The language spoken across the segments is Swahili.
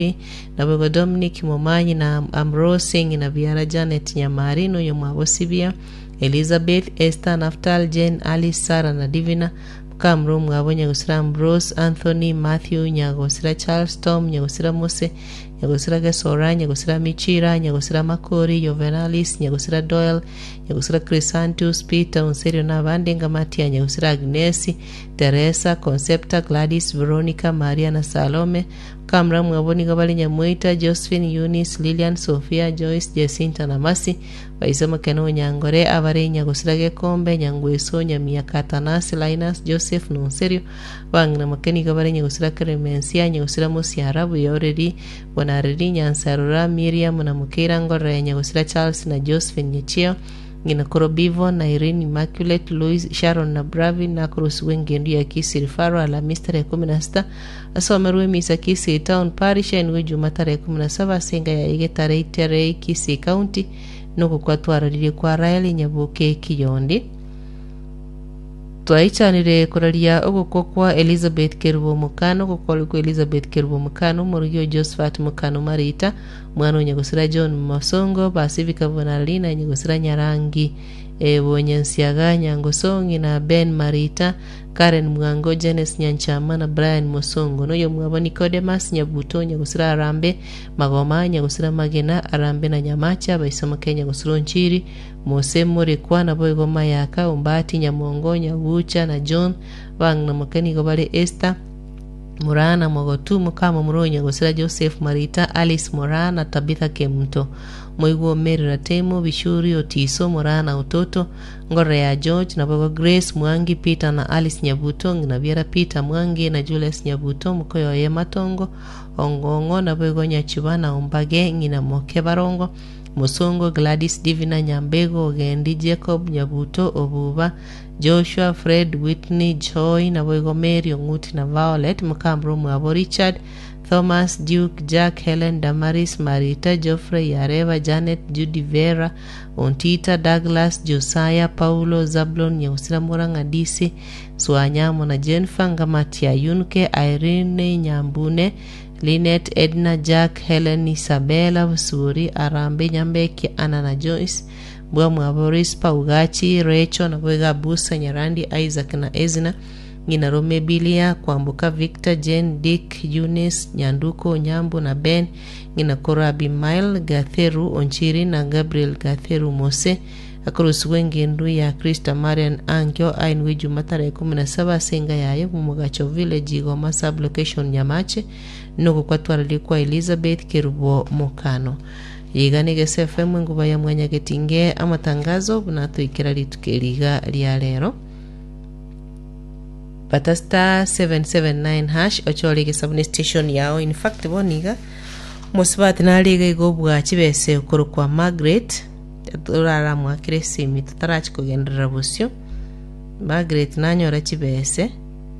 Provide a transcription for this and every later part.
nabwego Dominic Momanyi na Ambrose na Biara Janet Nyamarino yomwabosibia Elizabeth Esther Naftal Jane Alice Sarah na Divina Kamro mwabo Nyagusira Ambrose Anthony Matthew Nyagusira Charles Tom Nyagusira Mose Nyagusira Gesora Nyagusira Michira Nyagusira Makori Jovenalis Nyagusira Doyle Nyagusira Crisantus Peter Unserio na Vandenga Matia Nyagusira Agnesi Teresa Concepta Gladys Veronica Maria na Salome Kamra mwaboni gabali Nyamuita Josephine Eunice Lilian Sophia Joyce Jacinta na Masi Baisoma Keno Nyangore Avare Nyagusira Gekombe Nyangweso Nyamia Katanasi Linus Joseph Nonserio Wangna Makeni gabali Nyagusira Kremensia Nyagusira Musi Arabu Yoredi Bonaredi Nyansarura Miriam na Mukira Ngore Nyagusira Charles na Josephine Nyechio Ngina Korobivo na Irene Immaculate Louis Sharon na Bravi na Cruz Wengendu ya Kisiri Faro ala Mr. 16 asomeruwe misa Kisii Town Parish enwe Jumatare 17 senga ya ige tarehe Kisii County nuko kwa twararire kwa Raeli Nyabuke Kiyondi Twaichanire kuralia ogukokwa Elizabeth Kerubo Mukano kukoliko Elizabeth Kerubo Mukano Murugio Josephat Mukano Marita mwana Nyagusira John Masongo Pacifica Vonalina Nyagusira Nyarangi Bonyansiaga Nyangosongi na Ben Marita Karen Mwango Jenes Nyanchama na Brian Mosongo no yomwabo Nicodemus Nyabuto Nyagusira Arambe Magoma Nyagusira Magena Arambe na Nyamacha baisoma Kenya Nyagusira Nchiri Mose Morekwa na Boy Goma Yaka Umbati Nyamongo Nyagucha na John Wang na Makeni Gobale Esther Murana Mogotu Mukama Muronyo Nyagusira Joseph Marita Alice Murana Tabitha Kemuto Moiguo Mary Ratemo Bishuri Otiso Murana Utoto Ngore ya George na Bogo Grace Mwangi Peter na Alice Nyabuto na Viera Peter Mwangi na Julius Nyabuto Mukoyo Yematongo Ongongo na Bogo Nyachibana Umbage Ngina Moke Barongo Musongo Gladys Divina Nyambego Gendi Jacob Nyabuto Obuba Joshua Fred Whitney Joy na Bogo Mary Onguti na Violet Mukambro Mwabo Richard Thomas Duke Jack Helen Damaris Marita Geoffrey Yareva Janet Judy Vera Ontita Douglas Josiah Paulo Zablon Nyagusira Muranga DC Suanyamo na Jennifer Ngamatia Yunke Irene Nyambune Lynette Edna Jack Helen Isabella Busuri Arambe Nyambeki Anna na Joyce Bwa Mwaboris Paugachi Rachel na Bwega Busa Nyarandi Isaac na Ezina Ngina Rome Bilia Kwambuka Victor Jane Dick Eunice Nyanduko Nyambu na Ben Ngina Korabi Mile Gatheru Onchiri na Gabriel Gatheru Mose Akrus Wengendu ya Krista Marian Ankyo Ainwe Jumatare 17 senga yayo Mumugacho Village Goma Sub Location Nyamache nuko kwa twaralikuwa Elizabeth Kerubo Mukano Yiganige SFM nguba ya mwanya getinge amatangazo bunatuikira litukeliga lya lero Batasta 779 hash ocholige subne station yao in fact boniga musibati naliga igobwa kibese ukuru kwa Margaret turara mwakire simi tutarachi kugendera busyo Margaret nanyora kibese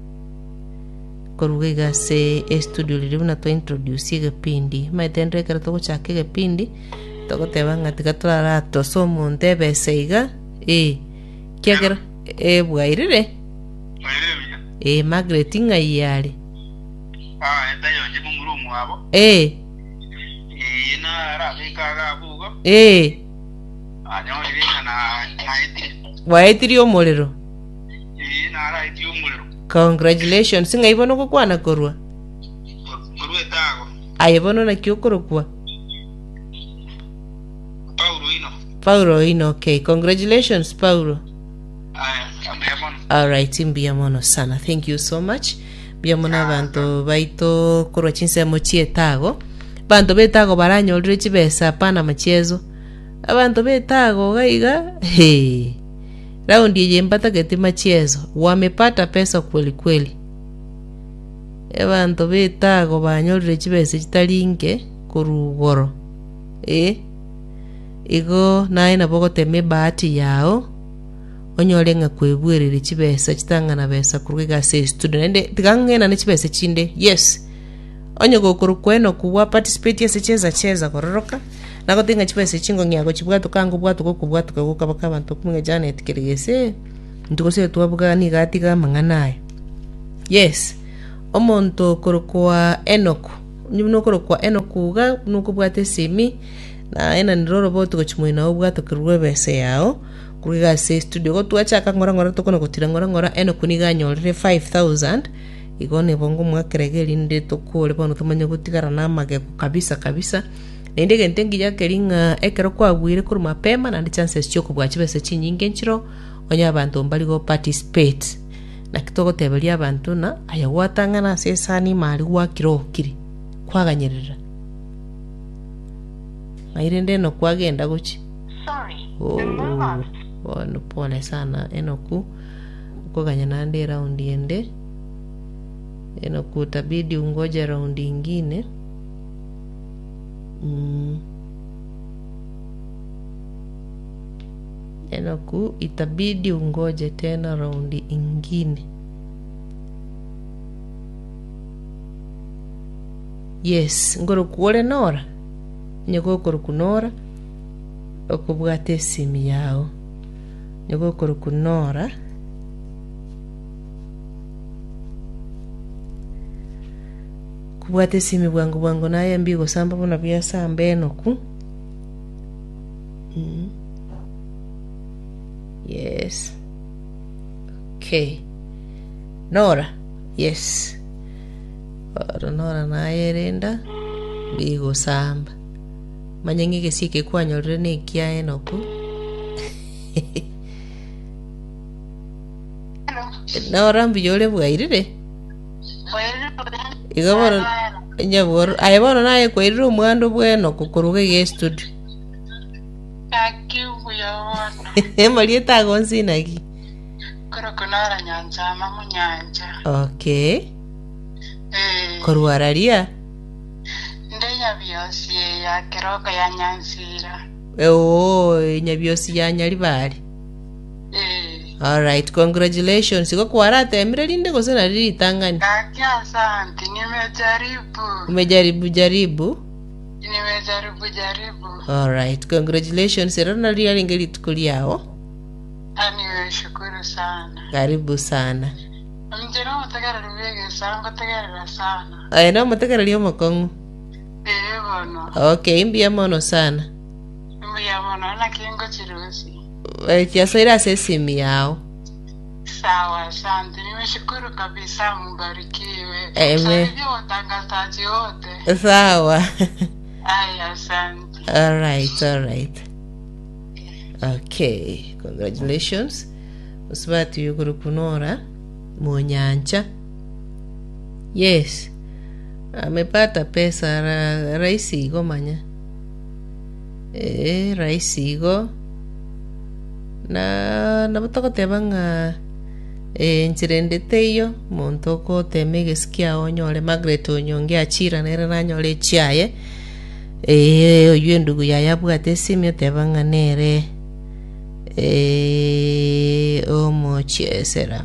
koruga se studio liruna to introduce gepindi maitendre karato chake gepindi tokoteba ngatika turara to somo ndebe seiga kyagera bwairire Margaret ngayali ndayo nje mumurumu abo na rafika gabugo anyolire na naiti waitiri omolero na raiti omolero congratulations ngaibono kokwana korwa tago ayebono na kyokorokwa Paulo ino okay congratulations Paulo Alright, mbiamono sana. Thank you so much. Biamona bantu baito korwa chinse mochie tago. Bantu betago baranyo olrechi besa pana machezo. Abantu betago gaiga. Raundi yembata geti machezo. Wamepata pesa kweli kweli. Abantu betago banyo olrechi besa chitalinge kurugoro. Igo naina bogo teme bahati yao. Onyolenga kwebwerere kibesa kitangana besa kuruga se student ende tigangena ne kibesa chinde yes onyogo kurukweno kuwa participate cheza kororoka nako tinga kibesa chingo nyako chibwato kangu bwato ko kubwato ko kabaka bantu kumwe Janet kirigese ndukose twabuga ni gatiga manganaye yes omonto kurukwa Enoch nyumnokoro kwa eno kuga nuko bwate simi na ena niroro boto gochimoina obwato kirwe bese yao kuriga se studio go twachaka ngora tokona gutira ngora eno kuniga nyorire 5000 igone bongo mwakeregeri ndi tokore bono tumanye gutigara na mageko kabisa nende gentengi yakeringa ekero kwagwire kuri mapema na chances cyo kubwachi bese chinyinge nchiro onya abantu mbali go participate na kitogo tebelia abantu na ayawatangana sesani mali wakiro kiri kwaganyerera mairende no kwagenda guchi no pole sana enoku kuganya nande round ende enoku tabidi ungoje round ingine enoku itabidi ungoje tena round ingine. Yes, ngoro kuole nora nyogokoro kunora okubwate simi yao nyogokoro kunora kubwate simi bwangu naye mbigo samba bona bya samba enoku yes okay nora yes nora naye renda bigo samba manyengige sike kwanyorere ne kia enoku nora mbiyole bwairire igaboro nyaboro ayaboro naye kwairire umwando bweno kukuruge ge studio akibu yawona mali tagonsi nagi korokonara nyanja mamu nyanja okay korwararia ndenya byosi ya keroka ya nyansira nyabyosi ya nyali bali all right congratulations iko kwarata emirelinde gosena riri tangani kakia asante nimejaribu jaribu all right congratulations erona ria ngeli tukuliao ani shukuru sana karibu sana mjero mtakara rubege sango tagara sana no mtakara lio makongo bono okay mbia mono sana mbia mono na kingo chirusi kiasaira sesimi yao sawa asante nimeshukuru kabisa mbarikiwe amen watangazaji wote sawa asante all right okay congratulations usibati yuguru kunora Monyancha yes amepata pesa raisi igo manya raisi igo na butoko tebanga nchirendete iyo muntu ko temege sikia onyole Margaret onyonge achira nere nanyole chiaye oyo ndugu yayabwate simyo tebanga nere omochesera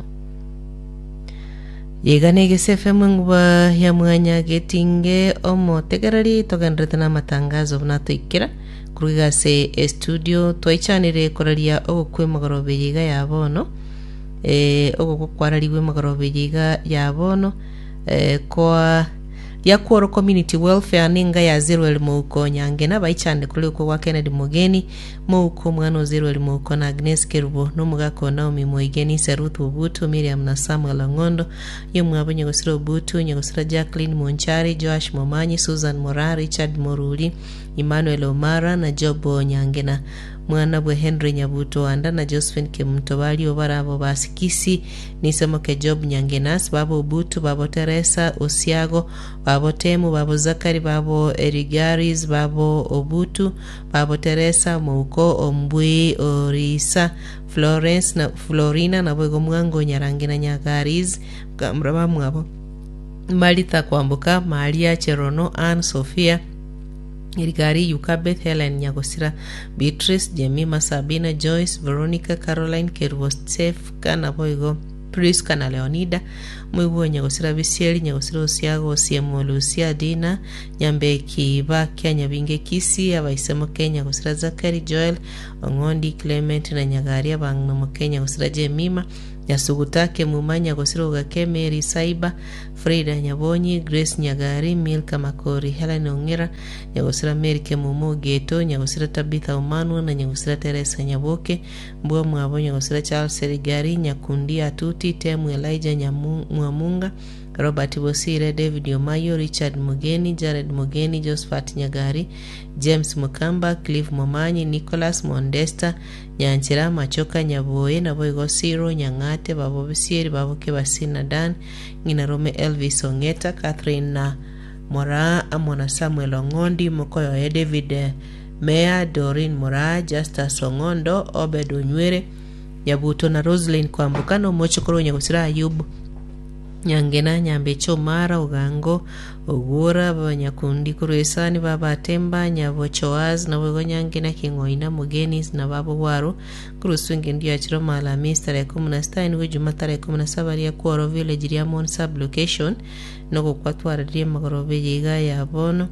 yegane FM ngwa ya mwanya getinge omotegereri toganrete na matangazo bunatoikira kuruga se studio twichanire koraria ogukwe magorobe yiga yabono ogukwarariwe magorobe yiga yabono kwa yakworo community welfare ninga ya zero elmuko nyange na baichande kule kwa Kennedy Mugeni muko mwana zero elmuko na Agnes Kerubo no mugako Naomi Moigeni Seruth Obutu Miriam na Samuel Ngondo yemwe abonye gosira Obutu nyegosira Jacqueline Monchari Joash Momanyi Susan Mora Richard Moruli Emmanuel Omara na Jobo Nyangena mwana bwe Henry Nyabuto anda na Josephine Kemutobali obarabo basikisi nisemo ke Job Nyangenas babo Obutu babo Teresa Osiago babo Temu babo Zakari babo Erigaris babo Obutu babo Teresa Mouko Ombui Orisa Florence na Florina na bwego mwango Nyarangi na Nyagaris gamraba mwabo Malita Kwambuka Maria Cherono Anne Sofia Irigari Yukabeth Helen Nyagosira Beatrice Jemima Sabina Joyce Veronica Caroline Kerwostef kana boigo Priska na Leonida mwibo Nyagosira Bisieli Nyagosira Osiago Osiemo Lucia Dina Nyambeki Bakya Nyabinge Kisi abaisemo Kenya Nyagosira Zakari Joel Ongondi Clement na Nyagaria bangno Kenya Nyagosira Jemima Nyasugutake Mumanya Gosiroga Kemeri Saiba, Frida Nyabonyi, Grace Nyagari, Milka Makori, Helen Ongera, Nyagosira Mary Kemumu Geto, Nyagosira Tabitha Omanu na Nyagosira Teresa Nyaboke, Mbua Mwabo Nyagosira Charles Serigari, Nyakundi Atuti, Temu Elijah Nyamunga, Robert Bosire, David Omayo, Richard Mugeni, Jared Mugeni, Josephat Nyagari, James Mukamba, Cliff Momanyi, Nicholas Mondesta, Nyanchira Machoka Nyaboe na Boigo Siro Nyangate, Babo Bisieri, Babo Kebasina Dan, Ngina Rome Elvis Ongeta, Catherine na Mora, Amona Samuel Ongondi, Mokoyo David Mea, Doreen Mora, Justus Ongondo, Obed Onywere, Nyabuto na Roslyn Kwambukano, Mochokoro Nyagosira Ayubu, Nyangena Nyambecho Mara Ugango Ogura Banyakundi Kuruesani Baba Temba Nyavochoaz na Wego Nyangena Kingoina Mugenis na Babu Waru Kurusungi ndio achiro Malamis tarehe 16 ni Jumaa tarehe 17 ya Kwaro Village Diamond sub location noko kwatwara rie magorobe yiga ya bono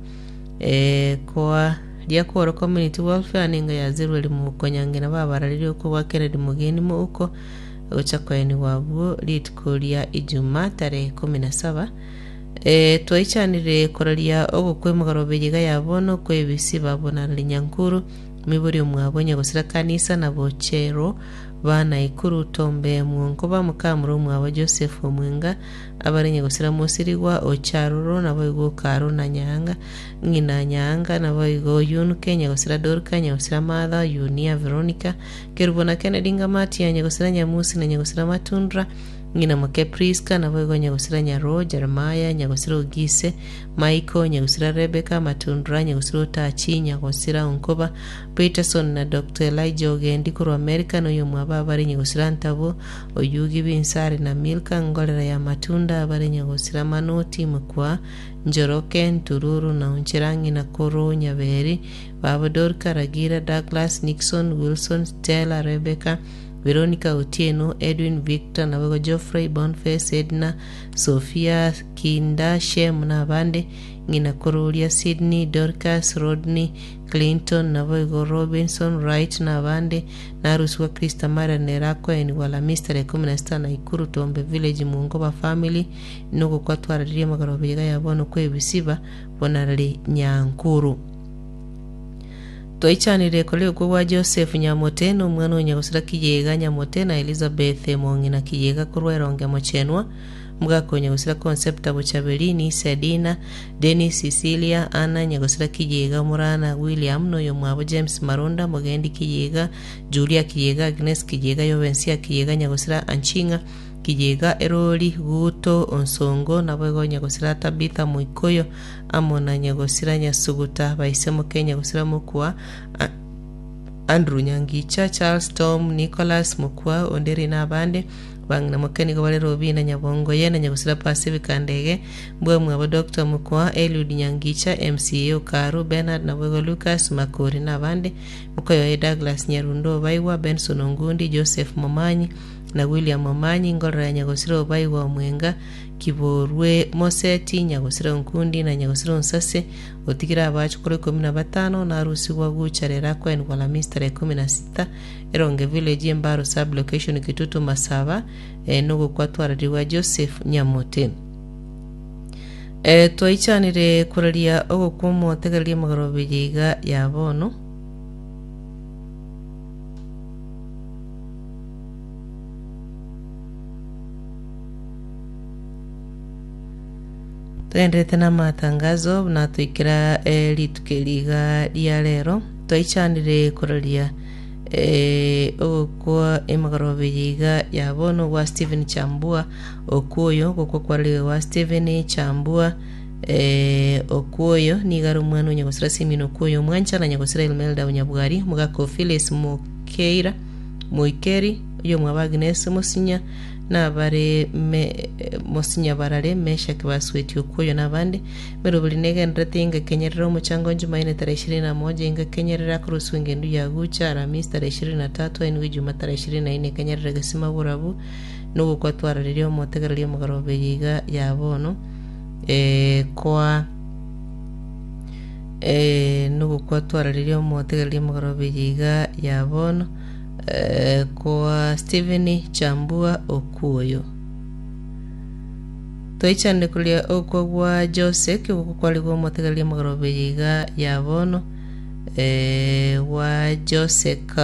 kwa dia Kwaro community welfare ninga ya zero limu konyangena babararire uko Kennedy Mugeni mu uko Ochakweni wabuo litikulia Ijumaa tarehe 17 twaichanire koralia ogukwe magarobe yiga yabono kwebisi babona Linyankuru miburi umwabonye gusira kanisa na bochero bana ikuru tombe mwonko bamukamuro mwabo Joseph Mwenga abarenye gusira musirigwa ocharuro na boigo karo na nyanga ngina nyanga na boigo yunu Kenya gusira Dorka nyagusira Mother Yunia Veronica kerubona Kennedy Ngamati nyagusira Nyamusi na nyagusira Matundra ngina Moke Priska na boigo nyagusira Nyaro Jeremiah nyagusira Ogise Michael nyagusira Rebecca Matundra nyagusira Tachi nyagusira Onkoba Peterson na Dr. Elijah Ogendi kuru America no yomwaba bari nyagusira Ntabo Oyugi Binsari na Milka ngolera ya Matunda bari nyagusira Manoti Mukwa Njoroke Ntururu na Unchirangi na Koro Nyaberi Baba Dorka Ragira Douglas Nixon Wilson Stella Rebecca Veronica Otieno Edwin Victor na Wego Geoffrey Boniface Edna Sophia Kinda Shem na Bande ngina Korulia Sydney Dorcas Rodney Clinton na Wego Robinson Wright na Bande na Ruswa Krista Mara Nerako eni wala Mr. 16 na Ikuru Tombe Village Mungoba family nuko kwatwara rie magarobe yiga yabono kwebisiba bonarali Nyankuru Toichanire koleo kwa Joseph Nyamoteno mwana nyagusira Kijega Nyamotena Elizabeth Mongina Kijega kurweronge mochenwa mugako nyagusira concept abo Chabelini Sedina Dennis Cecilia Anna nyagusira Kijega Murana William no yomwabo James Maronda Mugendi Kijega Julia Kijega Agnes Kijega Yovensia Kijega nyagusira Anchinga Kijega Eroli Guto Onsongo na Bwego nyagusira Tabitha Muikoyo amona nyagusira Nyasuguta baisemo Kenya gusira Mukwa Andrew Nyangicha Charles Tom Nicholas Mukwa Onderi na Bande bangna mokeni go bale Robina Nyabongo yena nyagusira Pacific Andege mbwe mwabo Dr. Mukwa Eliud Nyangicha MCA Karu Bernard na Bwego Lucas Makori na Bande Mukoyo Douglas Nyarundo baiwa Benson Ongundi Joseph Momanyi na William Momanyi ngorra nyagusira baiwa Mwenga Kiborwe Moseti nyagusira Nkundi na nyagusira Nsase otigira abacu kuri 15 na arusi wa gucharera kwa enwala Mr. 16 eronge village Mbaro sub location Kitutu Masaba nugo kwatwara diwa Joseph Nyamote twaichanire kuralia ogokumo tegalia magarobe yiga yabono Tuendete na matangazo na tuikira litukeliga dia lero twaichanire kuralia okwa emagarobe yiga yabono wa Steven Chambua okuyo kokwa kwale wa Steven Chambua okuyo ni garu mwana nyagosira Simino okuyo mwancha na nyagosira Elmelda Unyabwari mugako Phyllis Mukeira Muikeri yo mwa Agnes Musinya na bare Musinya barare mesha kibasweti okuyo nabandi merobuli nega nratinga kenyerero muchango Jumaine tarehe 21 inga kenyerera kuruswinge ndu ya gucha Alhamisi tarehe 23 eni Jumaa tarehe 24 kenyerera gasima burabu nugo kwatwara ryo motegarali magarobe yiga yabono kwa nugo kwatwara ryo motegarali magarobe yiga yabono kwa Steven Chambua Okuoyo toichane kulia okwa Joseph kukwaligo motegalia magorobeyiga yabono wa Joseph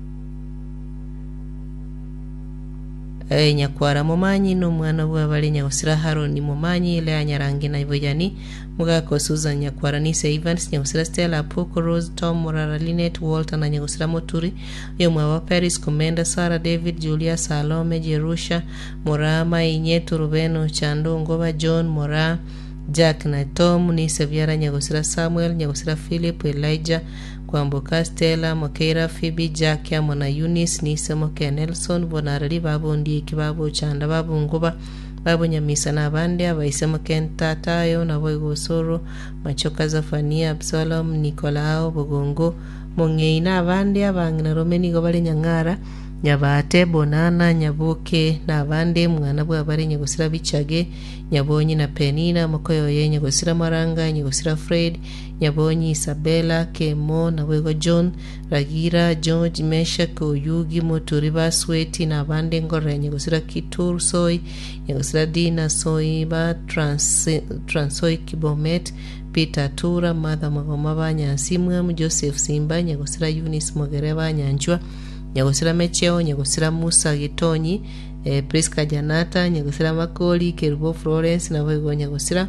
nyakwara mumanyi n'umwana bwa bali nyagusira Haroni mumanyi ile anyarangi na ibojani mugako Susan nyakwara ni Evans nyagusira Stella Poko Rose Tom Morara Linet Walter na nyagusira Moturi yomwa wa Paris Komenda Sara David Julia Salome Jerusha Morama Inyetu Rubeno Chando Ngoba John Mora Jack na Tom ni Seviera nyagusira Samuel nyagusira Philip Elijah Kwamboka Stella Mokeira Phoebe Jack ya Mona Eunice Nisa Moke Nelson Bonarali babo ndi kibabo chanda babo Ngoba babo Nyamisa na bande abaisema Kenta Tayo na Boygosoro Machoka Zafania Absalom Nicolao Bogongo Mongeina bande abangina Romeni gobale Nyangara Nyabate Bonana Nyabuke na bande mwana bwa bari nyagusira Bichage Nyabonyi na Penina Mokoyo ye nyagusira Maranga nyagusira Fred Nyabonyi Isabella Kemo na Wego John Ragira George Meshak Oyugi Moturiba Sweti na bande ngore nyagusira Kitur Soy nyagusira Dina Soiba Transoi Kibomet Peter Tura Mother Magoma Banyansimwe Joseph Simba nyagusira Eunice Mogereba Nyanjwa nyagusira Mecheo nyagusira Musa Gitonyi Priska Janata nyagusira Makoli Kerubo Florence na Wego nyagusira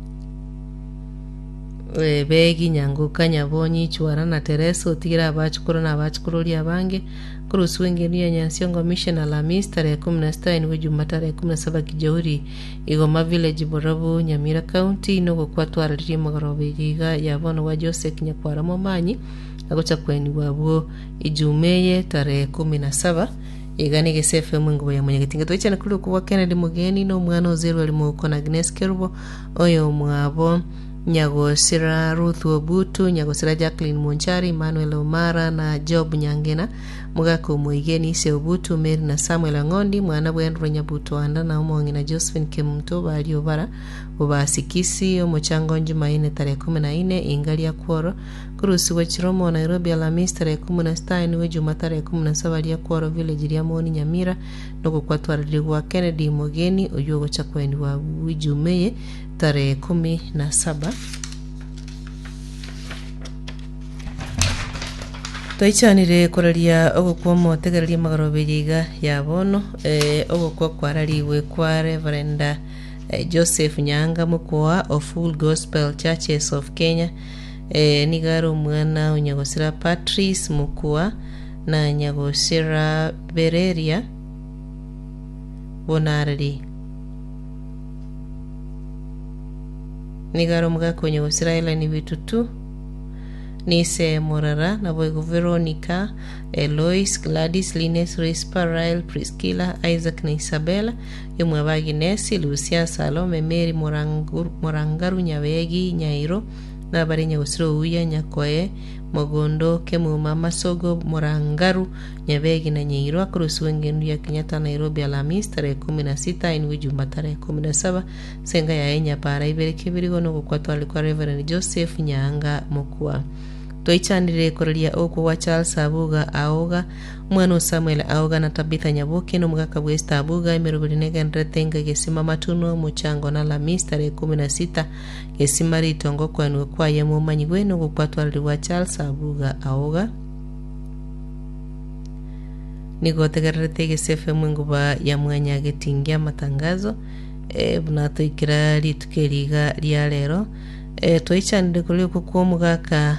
Begi Nyanguka Nyabonyi Chwara na Teresa Otigira abachukuru na abachukuruli abange kuruswenge niyo Nyansiongo Mission Alamis tarehe 16 ni Jumatatu tarehe 17 Kijauri Igoma Village Borabu Nyamira County no kwa twariri magorobeyiga yabono wa Joseph Nyakwara Momanyi agocha kweni wabo Ijumeye tarehe 17 igani gesefe mungu ya mwenye gitinga toichana kulu kuwa Kennedy Mugeni no mwana ozeru alimuko na Agnes Kerubo oyo mwabo nyagosira Ruth Obutu nyagosira Jacqueline Monchari Manuel Omara na Job Nyangena mugako Muigeni se Obutu Mary na Samuel Angondi mwana bwenro Nyabuto anda na umongi na Josephine Kemuto bali obara obasikisi omochango Jumaine tarehe 14 ingali ya kworo kurusi wa Chiromo Nairobi Alhamisi tarehe 16 ni Jumatatu tarehe 17 ya kworo village ya Moni Nyamira noko kwa twaririwa Kennedy Mugeni oyogo chakweni wa Wijumeye tarehe 17 toichanire kuralia ogokwa motegaria magorobeyiga yabono ogokwa kwarariwe kwa Reverend Joseph Nyanga mukwa of Full Gospel Churches of Kenya nigaro mwana unyagosira Patrice mukwa na nyagosira Bereria Bonarari nigaro mugako nyagosira Ellen Bitutu Nise Morara na Boygo Veronica Eloise Gladys Lines Rispa Rael Priscilla Isaac na Isabella yomwabagi Nesi Lucia Salome Mary Morangaru Nyabegi Nyairo na bari nyagosiro uya Nyakoe Mogondo Kemu Mama Sogo Morangaru Nyabegi na Nyairo akuruswenge ya Kenyatta Nairobi Alhamisi tarehe 16 inwi Jumatatu tarehe 17 senga ya enya para ibereke birigo no gukwatwa kwa Reverend Joseph Nyanga mukwa toichanire korelia oko wa Charles Abuga Aoga mwana Samuel Aoga na Tabitha Nyaboke no mugaka West Abuga imerubirinega ndretenga gesima matuno muchango na Alhamisi tarehe 16 gesima ritongo kwanu kwa yemo manyigwe no gukwatwa wa Charles Abuga Aoga nigotegerete gesefe munguba ya mwanya getingia matangazo bunato ikira litukeriga lya lero toichanire kule kwa mugaka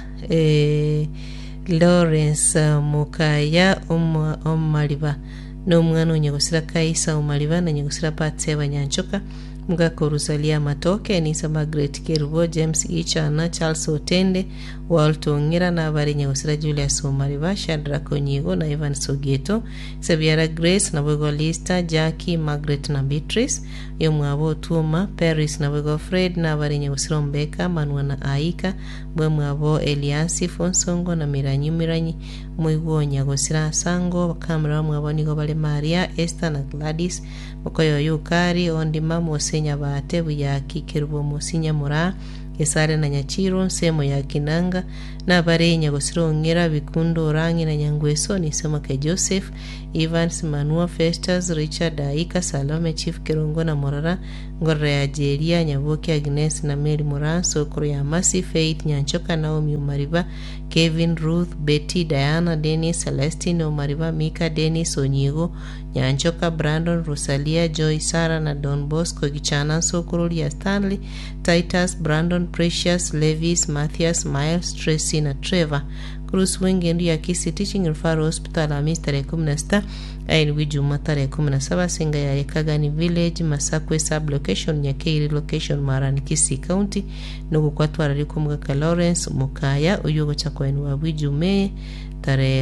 Lawrence Mukaya Omaliba no mwana unyagusira Kaisa Omaliba na nyagusira Patseba Nyanchoka mugaka Rosalia Matoke Nisa Margaret Kerubo James Ichana Charles Otende Walto Ngira na bari nyagusira Julius Omaliba Shadrack Konyigo na Evan Sogeto Sabiara Grace na Bwego Lista Jackie Margaret na Beatrice yomwabo Tuma Paris na Bwego Fred na bari nyagusira Mbeka Manuel na Aika mwabo Eliasi Fonsongo na Miranyi mwigo nyagusira Sango kamera mwabo nigo bale Maria Esther na Gladys mukoyo yukari ondi mamo senya bate buya Kerubo Musinya Mura Kesare na Nyachiro semo ya Kinanga na bare Nyagosira Ongera Bikundo Rangi na Nyangweso ni semo ke Joseph Evans Manua Festus Richard Aika Salome Chief Kirongo na Morara Ngorre ya Jeria Nyaboki Agnes na Mary Moran Sokoro ya Masi Faith Nyanchoka Naomi Umariba Kevin Ruth Betty Diana Dennis Celestine Umariba Mika Dennis Onyigo Nyanchoka Brandon Rosalia Joy Sara na Don Bosco Gichana Sokoro ya Stanley Titus Brandon Precious Levis Matthias Miles Tracy na Trevor Cruz Wengendu ya Kisi Teaching Referral Hospital Amis tarehe 16 Ailwi Juma tarehe 17 Singa ya Kagani Village Masakwe Sub Location Nyakeri Location Marani Kisi County Nugu kwa tuarariku Mgaka Lawrence Mukaya Uyugo Chakwenu Wabwi Jume tarehe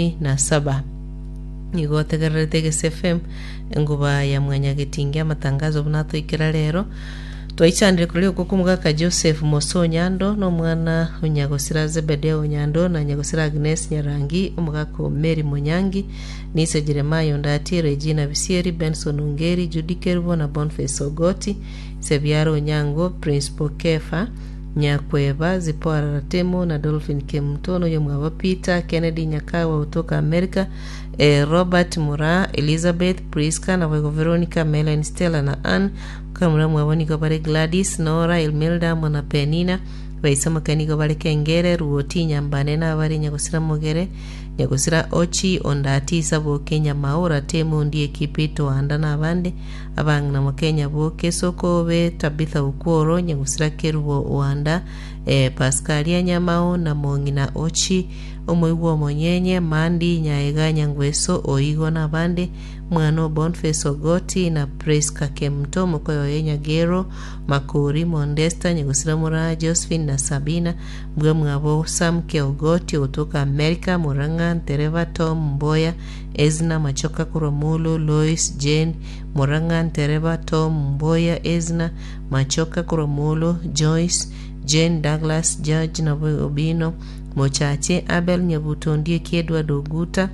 17 Nigo tegarete FM nguba ya mwanya getingia matangazo bunato ikira rero Twaichandire kuri uko Mugaka Joseph Moso Nyando no mwana Nyagosira Zebedeo Nyando na Nyagosira Agnes Nyarangi Mugaka Mary Munyangi Nise Jeremiah Ndati Regina Bisieri Benson Ungeri Judy Kervo na Boniface Ogoti Sebiaro Nyango Principal Kefa Nyakweva Zipora Ratemo na Dolphin Kemtono Yomwa Peter Kennedy Nyakawa kutoka Amerika Robert Mura Elizabeth Priska na Veronica Melanie Stella na Ann Kamura mwaboni kabare Gladys Nora Elmelda Mona Penina Waisama kaniko bale Kengere Ruoti Nyambane na bari Nyagosira Mogere Nyagosira Ochi Ondati Sabo Kenya Maora Temo ndiye kipito anda na abande abang na Kenya boke Sokobe Tabitha Ukoro Nyagosira Kerubo Oanda Pascalia Nyamao na Mongina Ochi Omoiwo Monyenye Mandi Nyaega Nyangweso Oigo na bande Mwano Boniface Ogoti na Priska Kemto Mokoyo Yenyagero Makuri Mondesta Nyagosira Mura Josephine na Sabina Mwabo Sam Keogoti kutoka Amerika Muranga Tereva Tom Mboya Ezna Machoka Kuromulo Lois Jane Muranga Tereva Tom Mboya Ezna Machoka Kuromulo Joyce Jane Douglas Judge na Obino Mochache Abel Nyabuto ndiye Kiedwa Doguta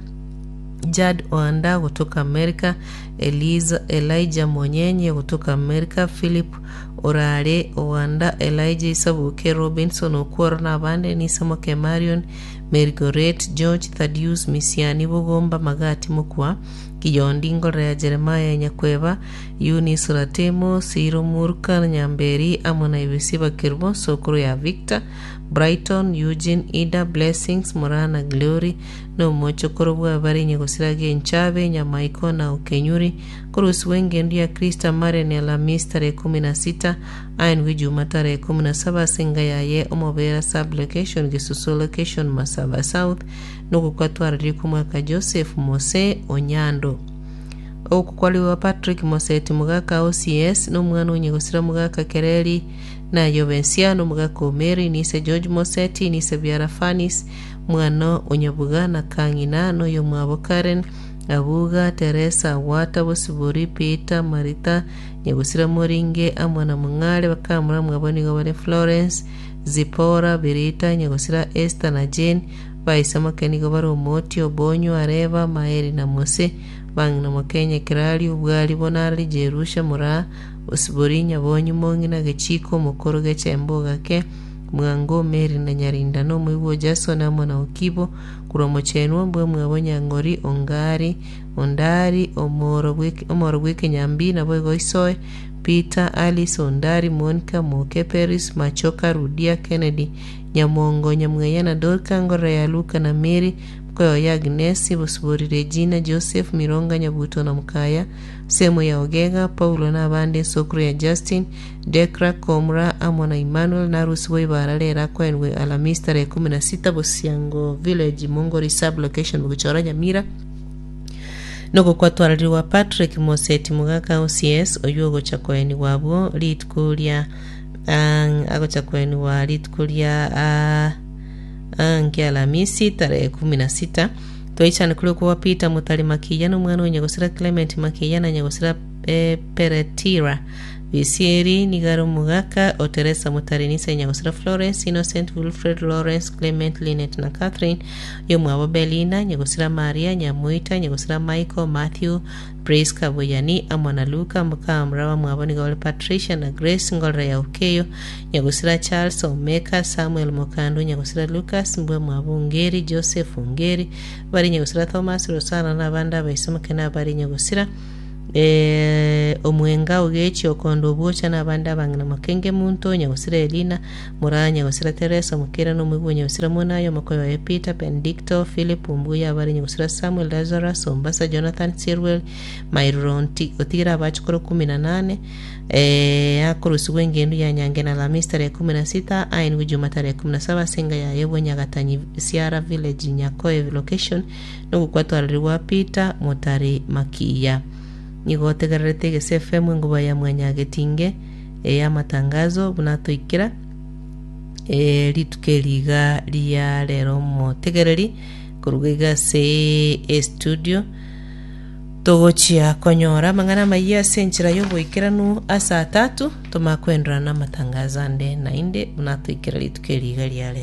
Jad Oanda kutoka Amerika Elijah Monyenye kutoka Amerika Philip Orare Oanda Elijah Isabuke Robinson Okworo na bande Nisamoke Marion Mergoret George Thaddeus Misiani Bugomba Magati Mukwa Kiyondingo Rea Jeremiah Nyakweva Eunice Ratemo Siro Murka Nyamberi Amona Ibisiba Kirbo Sokoro ya Victor Brighton Eugene Ida Blessings Morana Glory no mocho korobwa bari Nyagosira Genchabe Nyamaiko na Ukenyuri Kurus Wenge ndia Krista Maren ya Lamis tarehe 16 Ainwi Juma tarehe 17 Singa yaye Omobera Sub Location Gisusu Location Masaba South Nuku kwa tuarari Mugaka Joseph Mose Onyando Okukwaliwa Patrick Moseti Mugaka OCS no mwana Nyagosira Mugaka Kereli na Jovenciano Mugaka Mary Nise George Moseti Nise Biara Fanis Mwano Onyabuga na Kangina no Yomwabo Karen Abuga Teresa Wata Bosiburi Peter Marita Nyagosira Moringe Amwana Mungale Bakamura Mwaboni Gobane Florence Zipora Berita Nyagosira Esther na Jane Baisama Kenigo Baro Moti Obonyo Areva Maeri na Mose Bang na Mokenya Kirali Ubwali Bonali Jerusha Mura Osiburi Nyabonyi Mongi na Gechiko Mukoro Gechemboga ke Mwango Meri na Nyarinda no Mwibo Jason Amona Okibo Kuromochenwa Mbwe Mwabonya Ngori Ongari Ondari Omoro Wiki Nyambi na Bwego Isoe Peter Alice Ondari Monica Moke Paris Machoka Rudia Kennedy Nyamongo Nyamweya na Dorka Ngore ya Luka na Mary Mkoyo ya Agnes Bosibori Regina Joseph Mironga Nyabuto na Mkaya Semo ya Ogega Paulo na Bande Sokro ya Justin Dekra Komra Amona Emmanuel na Ruswe Baralera Kwenwe Alamis tarehe 16 Bosiango Village Mongori Sub Location Bukuchora Nyamira Noko kwa tuarariwa Patrick Moseti Mugaka OCS Oyuogo Chakoeni wabo Litkulia Ago Chakoeni wa Litkulia Angia Alamisi tarehe 16 Toichana kuliko wapita Mutali Makiyano mwana Nyagosira Clement Makiyana Nyagosira Peretira Visieri Nigaro Mugaka Oteresa Mutarinisa Nyagusira Florence Innocent Wilfred Lawrence Clement Lynette na Catherine Yomwabo Belina Nyagusira Maria Nyamuita Nyagusira Michael Matthew Praise Kaboyani Amwana Luka Mukamrawa Mwaboni Gawale Patricia na Grace Ngolra ya Ukeyo Nyagusira Charles Omeka Samuel Mokando Nyagusira Lucas Mbwe Mwabu Ngeri Joseph Ngeri Bari Nyagusira Thomas Rosana na banda Baisomakena Bari Nyagusira Omwenga Ugechi Okondo Bocha na banda Bangna Makenge Munto Nyagusira Elina Mura Nyagusira Teresa Mukira no Mwibu Nyagusira Munayo Makoyo ya Peter Pendicto Philip Umbuya Bari Nyagusira Samuel Lazarus Ombasa Jonathan Sirwell Maironti Otira Bachukuro 18 Akurusi Wengendu ya Nyange na Alhamisi tarehe 16 Ainu Juma tarehe 17 Senga ya Yebo Nyagatanyi Siara Village Nyakoe location Nugu kwatu aliriwa Peter Motari Makia Nigote garete FM nguba ya mwanyage tinge ya matangazo bunatoikira litukeliga liya lero motegereri kurugiga se studio togochia konyora mangana maiya senchira yoboikiranu asa 3 tomakwendra na matangazo ande na inde bunatoikira litukeliga liya